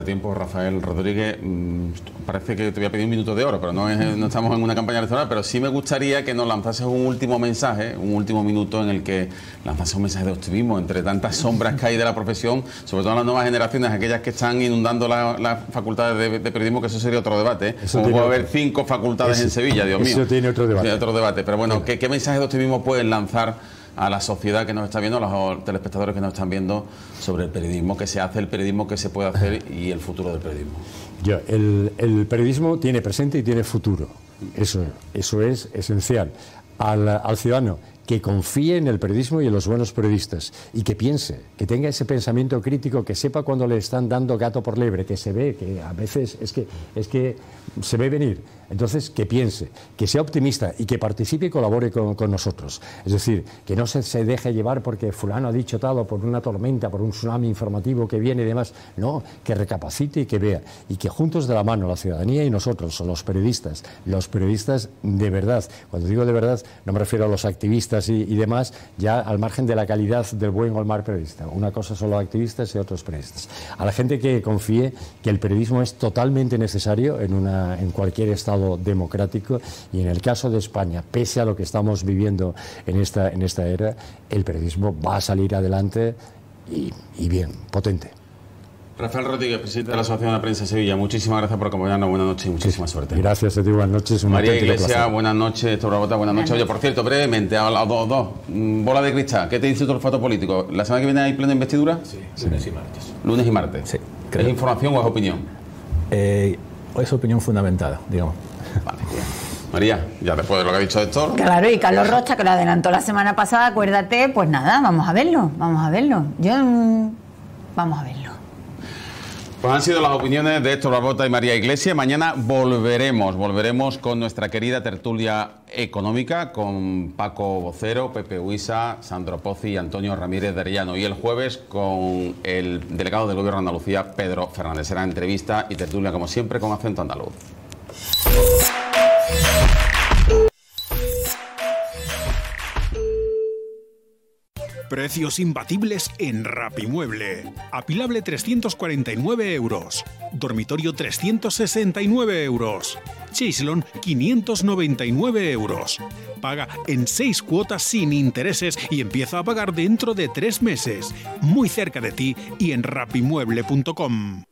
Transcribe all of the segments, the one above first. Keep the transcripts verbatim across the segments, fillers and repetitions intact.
Tiempo, Rafael Rodríguez, parece que te voy a pedir un minuto de oro, pero no, es, no estamos en una campaña electoral, pero sí me gustaría que nos lanzases un último mensaje, un último minuto en el que lanzases un mensaje de optimismo entre tantas sombras que hay de la profesión, sobre todo en las nuevas generaciones, aquellas que están inundando las la facultades de, de periodismo, que eso sería otro debate, ¿eh? Como puede haber cinco facultades eso, en Sevilla, Dios mío. Eso tiene otro debate. Tiene otro debate, pero bueno, ¿qué, qué mensaje de optimismo puedes lanzar a la sociedad que nos está viendo, a los telespectadores que nos están viendo, sobre el periodismo que se hace, el periodismo que se puede hacer y el futuro del periodismo? Yo, el, el periodismo tiene presente y tiene futuro. Eso, eso es esencial. Al, al ciudadano que confíe en el periodismo y en los buenos periodistas y que piense, que tenga ese pensamiento crítico, que sepa cuando le están dando gato por liebre, que se ve, que a veces es que, es que se ve venir. Entonces, que piense, que sea optimista y que participe y colabore con, con nosotros. Es decir, que no se, se deje llevar porque fulano ha dicho tal o por una tormenta, por un tsunami informativo que viene y demás. No, que recapacite y que vea. Y que juntos de la mano, la ciudadanía y nosotros, o los periodistas, los periodistas de verdad, cuando digo de verdad, no me refiero a los activistas y, y demás, ya al margen de la calidad del buen o el mal periodista. Una cosa son los activistas y otros periodistas. A la gente que confíe que el periodismo es totalmente necesario en, una, en cualquier estado democrático, y en el caso de España, pese a lo que estamos viviendo en esta, en esta era, el periodismo va a salir adelante y, y bien, potente. Rafael Rodríguez, presidente de la Asociación de la Prensa de Sevilla, muchísimas gracias por acompañarnos, buenas noches y muchísima suerte. Gracias a ti, buenas noches. María Iglesias, buenas noches, Héctor Brabota, buenas noches. Oye, por cierto, brevemente, a las dos, dos, bola de cristal, ¿qué te dice tu olfato político? ¿La semana que viene hay pleno de investidura? Sí, lunes y martes. Lunes y martes. Sí. ¿Es información o es opinión? Eh, es opinión fundamentada, digamos. Vale. María, ya después de lo que ha dicho Héctor. Claro, y Carlos Rocha, que lo adelantó la semana pasada, acuérdate, pues nada, vamos a verlo, vamos a verlo. Yo, mmm, vamos a verlo. Pues han sido las opiniones de Héctor Brabota y María Iglesias. Mañana volveremos, volveremos con nuestra querida tertulia económica, con Paco Vocero, Pepe Huisa, Sandro Pozzi y Antonio Ramírez de Arellano. Y el jueves con el delegado del Gobierno de Andalucía, Pedro Fernández. Será entrevista y tertulia, como siempre, con acento andaluz. Precios imbatibles en Rapimueble. Apilable trescientos cuarenta y nueve euros. Dormitorio trescientos sesenta y nueve euros. Chaiselon quinientos noventa y nueve euros. Paga en seis cuotas sin intereses y empieza a pagar dentro de tres meses. Muy cerca de ti y en rapimueble punto com.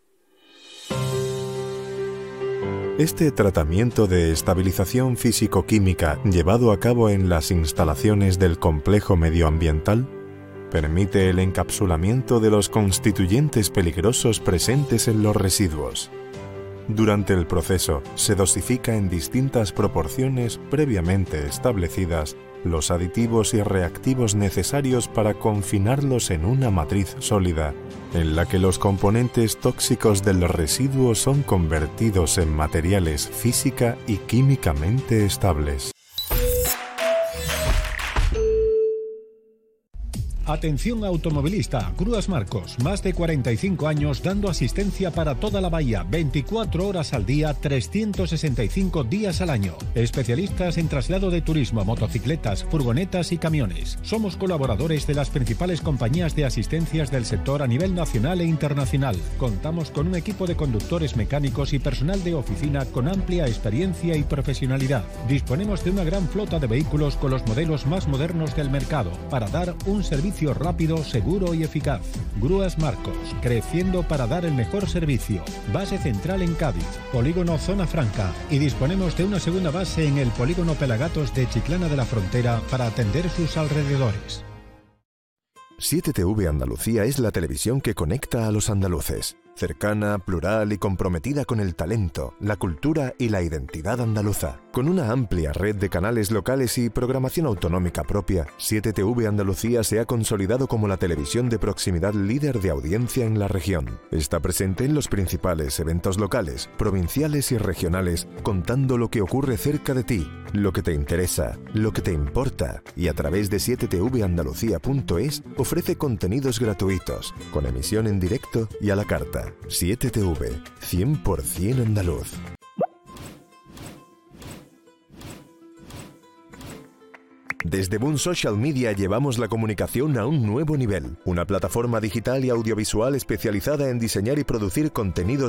Este tratamiento de estabilización físico-química llevado a cabo en las instalaciones del complejo medioambiental permite el encapsulamiento de los constituyentes peligrosos presentes en los residuos. Durante el proceso se dosifica en distintas proporciones previamente establecidas los aditivos y reactivos necesarios para confinarlos en una matriz sólida, en la que los componentes tóxicos del residuo son convertidos en materiales física y químicamente estables. Atención automovilista, Grúas Marcos, más de cuarenta y cinco años dando asistencia para toda la bahía, veinticuatro horas al día, trescientos sesenta y cinco días al año. Especialistas en traslado de turismo, motocicletas, furgonetas y camiones. Somos colaboradores de las principales compañías de asistencias del sector a nivel nacional e internacional. Contamos con un equipo de conductores mecánicos y personal de oficina con amplia experiencia y profesionalidad. Disponemos de una gran flota de vehículos con los modelos más modernos del mercado para dar un servicio rápido, seguro y eficaz. Grúas Marcos, creciendo para dar el mejor servicio. Base central en Cádiz, polígono Zona Franca, y disponemos de una segunda base en el polígono Pelagatos de Chiclana de la Frontera para atender sus alrededores. siete T V Andalucía es la televisión que conecta a los andaluces. Cercana, plural y comprometida con el talento, la cultura y la identidad andaluza. Con una amplia red de canales locales y programación autonómica propia, siete T V Andalucía se ha consolidado como la televisión de proximidad líder de audiencia en la región. Está presente en los principales eventos locales, provinciales y regionales, contando lo que ocurre cerca de ti, lo que te interesa, lo que te importa, y a través de siete T V andalucía punto es ofrece contenidos gratuitos, con emisión en directo y a la carta. siete T V, cien por ciento andaluz. Desde Boom Social Media llevamos la comunicación a un nuevo nivel. Una plataforma digital y audiovisual especializada en diseñar y producir contenidos